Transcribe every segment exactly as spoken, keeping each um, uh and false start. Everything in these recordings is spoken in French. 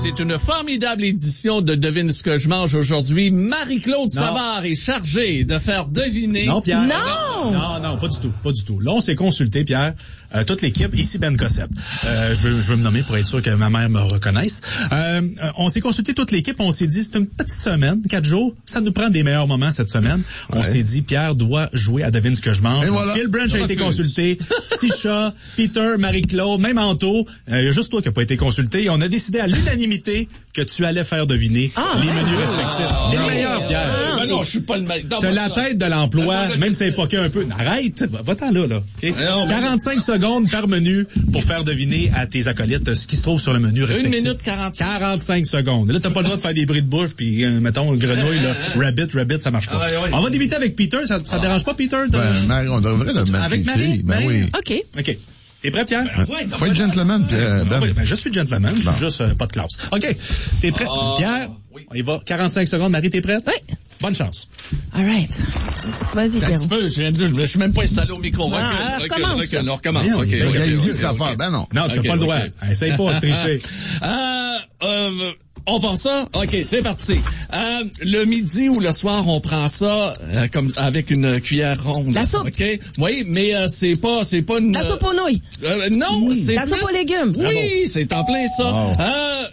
c'est une formidable édition de Devine ce que je mange aujourd'hui. Marie-Claude Savard est chargée de faire deviner. Non, Pierre. Non! Non, non, pas du tout, pas du tout. Là, on s'est consulté, Pierre, euh, toute l'équipe, ici Ben Cossette. Euh, je, veux, je veux me nommer pour être sûr que ma mère me reconnaisse. Euh, on s'est consulté toute l'équipe, on s'est dit, c'est une petite semaine, quatre jours, ça nous prend des meilleurs moments cette semaine. On Ouais. s'est dit, Pierre doit jouer à Devine ce que je mange. Et voilà. Phil Branch a été consulté, Tisha, Peter, Marie-Claude, même Anto. Il euh, y a juste toi qui n'a pas été consulté. Et on a décidé à l'unanimité que tu allais faire deviner Ah, les ouais. menus respectifs. T'es le meilleur, Pierre. Ben non, je suis pas le meilleur. T'as la tête de l'emploi, même si c'est pas un peu. Arrête, va-t'en là, là. Okay? Non, mais- quarante-cinq secondes par menu pour faire deviner à tes acolytes ce qui se trouve sur le menu respectif. Une minute quarante. quarante-cinq secondes. Là, t'as pas le droit de faire des bruits de bouche, puis euh, mettons, le grenouille, là, rabbit, rabbit, ça marche pas. Ah, ouais, ouais. On va débuter avec Peter, ça, ça te dérange pas, Peter? t'as- Ben, Marie, on devrait le mettre. Avec les Marie? filles. Ben Marie? oui. OK. OK. T'es prêt, Pierre? Ouais, Faut être gentleman, Pierre. Ah Ben. oui, ben, je suis gentleman, je Bon. suis juste euh, pas de classe. OK. T'es prêt? Ah, Pierre, oui. on y va. quarante-cinq secondes. Marie, t'es prête? Oui. Bonne chance. All right. Vas-y, Un Pierrot. petit peu, je viens de dire, je me suis même pas installé au micro. Ah, Recule, recule, recommence, recule. là. On recommence. Voyons, OK, il OK, va Réaliser OK, sa OK. affaire. Ben non. Non, tu n'as OK, pas le droit. OK. Essaye pas de tricher. Euh, euh, on prend ça? OK, c'est parti. Euh, le midi ou le soir, on prend ça euh, comme avec une cuillère ronde. La soupe. OK? Oui, mais euh, c'est pas c'est pas une La soupe aux nouilles. euh, non, Oui. c'est La plus... soupe aux légumes. Oui, c'est en plein ça. Bravo. Euh,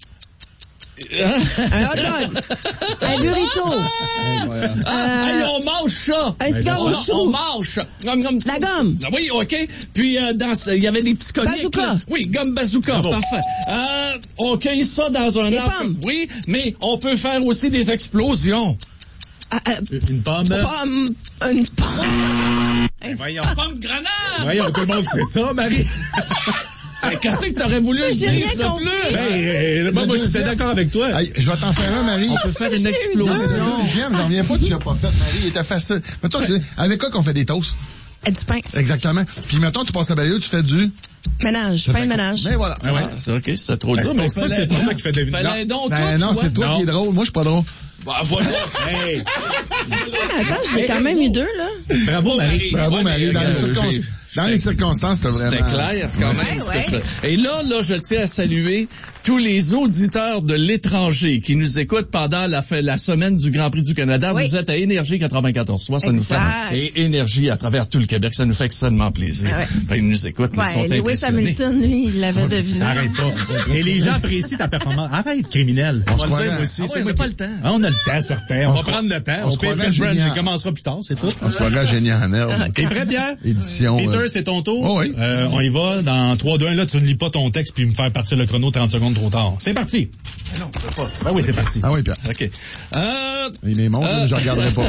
Un hot dog. Un burrito. ah, hey, on mange ça. Un cigare on, au on chou. mange. Comme, comme, La gomme. Ah oui, OK. Puis, euh, dans ce- il y avait des petits coniques. Bazooka. là. Oui, gomme bazooka. Bravo. Parfait. Euh, on cueille ça dans un Des arbre. pommes. Oui, mais on peut faire aussi des explosions. Ah, euh, Une pomme. pomme. Une pomme. Ben, voyons. Pomme grenade. Voyons, tout le monde sait ça, Marie. Hey, Qu'est-ce que t'aurais voulu que je J'ai dise rien de compris. plus? Hey, hey, moi, moi, je suis d'accord avec toi. Hey, je vais t'en faire un, Marie. On peut faire une J'ai eu explosion. Le deuxième, j'en reviens pas, tu l'as pas fait, Marie. Il était facile. Mettons, je te dis, avec quoi qu'on fait des toasts? Et du pain. Exactement. Puis mettons, tu passes la balayeuse, tu fais du... Ménage. Pain de ménage. Ben voilà. Ah, c'est OK, c'est trop Ben, dur, c'est mais pour ça que fallait, c'est pas toi qui fais deviner. fallait donc Ben tout, non, c'est toi. toi qui es drôle. Moi, je suis pas drôle. Bah, voilà. Hey, Attends, je l'ai quand même eu deux, là. bravo, Marie. Bravo, Ouais, Marie. mais, Dans, euh, les, circon- j'ai- dans les circonstances, c'était C'était vraiment... clair, quand même. Ouais, ce que ouais. je fais. Et là, là, je tiens à saluer tous les auditeurs de l'étranger qui nous écoutent pendant la, fe- la semaine du Grand Prix du Canada. Oui. Vous êtes à Énergie quatre-vingt-quatorze trois, ça nous fait, Exact. et Énergie à travers tout le Québec, ça nous fait extrêmement plaisir. Ah ouais. Enfin, ils nous écoutent, ils sont Ouais, Lewis impressionnés. Hamilton, lui, il l'avait deviné. Ça arrête pas. Et les gens apprécient ta performance. Arrête, criminel. On va se le dire, croirait. moi aussi. Ah c'est ouais, on moi n'a pas qui- le temps. Ah, on a le temps, certain. On, On va se prendre le temps. on On, se paye croirait Pet Brand, génial. il commencera plus tard, c'est tout. On se croirait génial en herbe. T'es prêt, Pierre? Édition... Peter, euh, c'est ton tour. Oh oui. Euh, on y va dans trois, deux, un. Là, tu ne lis pas ton texte puis me faire partir le chrono trente secondes trop tard. C'est parti. Ah non, on peut pas. Ben oui, c'est parti. Ah oui, Pierre. OK. Euh, Il est mon, Euh. je regarderai pas.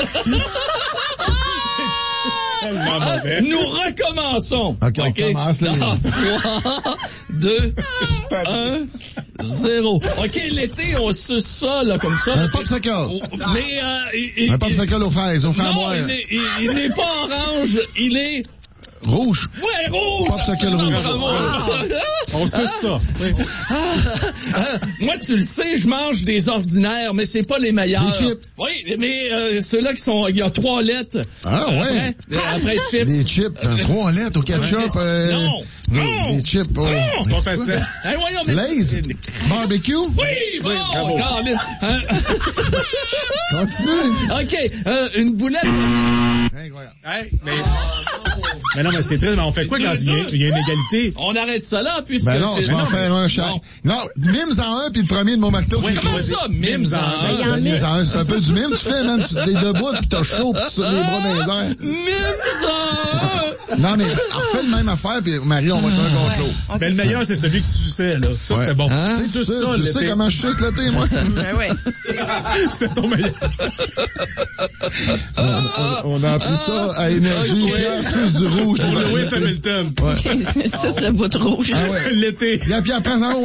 Tellement Ah, mauvais. nous recommençons. OK, on commence, là. Dans trois, deux, un, zéro. OK, l'été, on suce ça, là, comme ça. Un popsicle. Mais, euh, il, il- Un popsicle aux fraises, aux non, framboises. il est- il- il n'est pas orange, il est... Rouge. Ouais, rouge! Popsicle rouge. Bravo. On se pousse ça. Oui. Ah, ah, moi, tu le sais, je mange des ordinaires, mais c'est pas les meilleurs. Des chips. Oui, mais euh, ceux-là qui sont... Il y a trois lettres. Ah, Euh, ouais. Après, euh, après chips. Des chips, un trois lettres au ketchup. euh, Non. des- Non. Des chips. Oh. Non. Pas facile. Hey, voyons, mais Lays. c'est- Barbecue. Oui, bon, bravo. câlisse. Hein? Continue. OK, euh, une boulette. Incroyable. Hey, mais... mais non, mais c'est triste. Mais on fait quoi quand il y a, il y a une égalité? On arrête ça là, puisque... Ben non, c'est- tu vas en faire un chaque. Bon. Non, mimes en un, puis le premier de mon marteau. Ouais, qui- Comment ça, mimes en Ben, un? il y en a- mimes en un, c'est un peu du mime, tu fais, man. Tu t'es debout, puis t'as chaud, puis tu as les bras dans les airs. Mimes en un! Non, mais refais le même affaire, puis Marie, on va faire un contre l'autre. Mais le meilleur, c'est celui que tu suçais, là. Ça, Ouais. c'était bon. Hein? C'est Tu juste sais, ça, tu sais l'été. comment je suce l'été, moi? Ben ouais. C'était ton meilleur. on, on- on a appris ça à énergie. Ok. Pierre suce du rouge. Pour Lewis Hamilton. Ouais. C'est ça, c'est le bout de rouge. Ah ouais. L'été. Pierre, Pierre, prends-en